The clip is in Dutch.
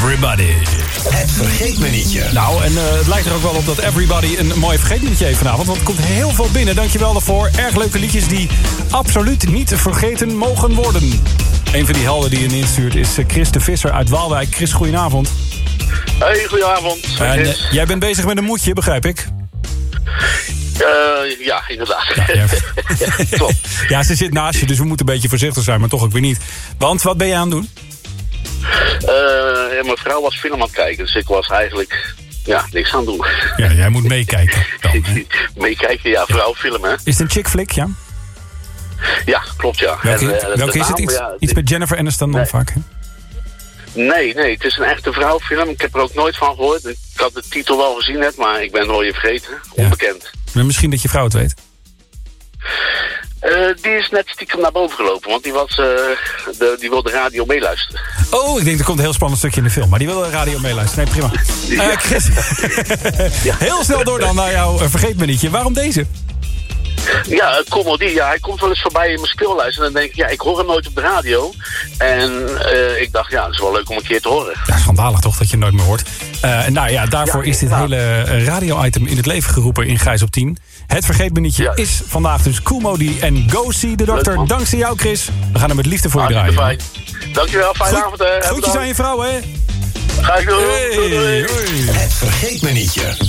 Everybody. Het vergeetmenietje. Nou, en het lijkt er ook wel op dat Everybody een mooi vergeetmenietje heeft vanavond. Want er komt heel veel binnen. Dankjewel daarvoor. Erg leuke liedjes die absoluut niet vergeten mogen worden. Een van die helden die je instuurt is Chris de Visser uit Waalwijk. Chris, goedenavond. Hey, goedenavond. En jij bent bezig met een moedje, begrijp ik? Ja, inderdaad. Ja, Klopt. Ja, ze zit naast je, dus we moeten een beetje voorzichtig zijn, maar toch ook weer niet. Want, wat ben je aan het doen? Mijn vrouw was film aan het kijken, dus ik was eigenlijk niks aan het doen. Ja, jij moet meekijken dan, hè? Meekijken, ja, vrouw film, hè? Is het een chick flick, ja? Ja, klopt, ja. Welke is het? Iets met Jennifer Aniston dan vaak, hè? Nee, het is een echte vrouwfilm. Ik heb er ook nooit van gehoord. Ik had de titel wel gezien net, maar ik ben het nooit vergeten. Onbekend. Maar misschien dat je vrouw het weet. Die is net stiekem naar boven gelopen, want die wil de radio meeluisteren. Oh, ik denk er komt een heel spannend stukje in de film. Maar die wil de radio meeluisteren. Nee, prima. Chris, heel snel door dan naar jouw vergeetmenietje. Waarom deze? Ja, comedy. Ja, hij komt wel eens voorbij in mijn speellijst. En dan denk ik, ik hoor hem nooit op de radio. En ik dacht, dat is wel leuk om een keer te horen. Ja, schandalig toch, dat je het nooit meer hoort. Daarvoor is dit hele radio-item in het leven geroepen in Gijs op 10. Het vergeetmenietje is vandaag dus Kool Moe Dee en Go See the Doctor. Leuk, dankzij jou, Chris. We gaan hem met liefde voor je draaien. Fijn. Dankjewel, fijne avond. Groetjes aan je vrouw, hè. Ga ik doen. Hey, doei. hoi. Het vergeetmenietje.